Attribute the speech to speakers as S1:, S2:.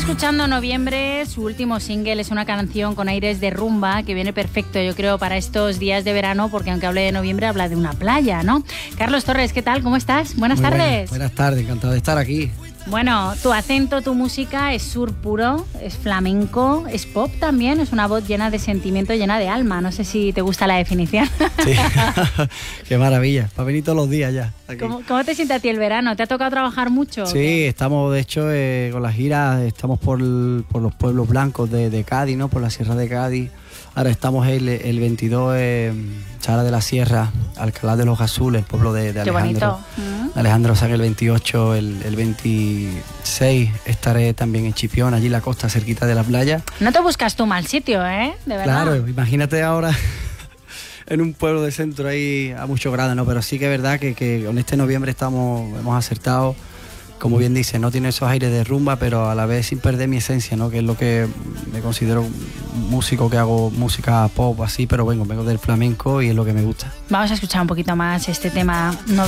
S1: escuchando Noviembre, su último single es una canción con aires de rumba que viene perfecto, yo creo, para estos días de verano, porque aunque hable de noviembre, habla de una playa, ¿no? Carlos Torres, ¿qué tal? ¿Cómo estás? Buenas tardes.
S2: Buenas tardes, encantado de estar aquí.
S1: Bueno, tu acento, tu música es sur puro, es flamenco, es pop también, es una voz llena de sentimiento, llena de alma. No sé si te gusta la definición.
S2: Sí, qué maravilla, para venir todos los días ya.
S1: ¿Cómo te siente a ti el verano? ¿Te ha tocado trabajar mucho?
S2: Sí, estamos de hecho con las giras, estamos por los pueblos blancos de Cádiz, ¿no? Por la Sierra de Cádiz. Ahora estamos el 22 en Chara de la Sierra, Alcalá de los Azules, el pueblo de Alejandro.
S1: Qué bonito.
S2: Alejandro, o sea que el 28, el 26 estaré también en Chipión, allí en la costa, cerquita de la playa.
S1: No te buscas tú mal sitio, ¿eh? De verdad.
S2: Claro, imagínate ahora en un pueblo de centro ahí a muchos grados, ¿no? Pero sí que es verdad que con este noviembre hemos acertado. Como bien dice, no tiene esos aires de rumba, pero a la vez sin perder mi esencia, ¿no? Que es lo que me considero un músico, que hago música pop así, pero vengo del flamenco y es lo que me gusta.
S1: Vamos a escuchar un poquito más este tema.